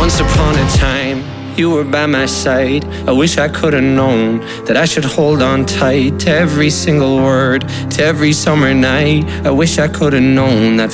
Once upon a time, you were by my side. I wish I could have known that I should hold on tight to every single word, to every summer night. I wish I could have known that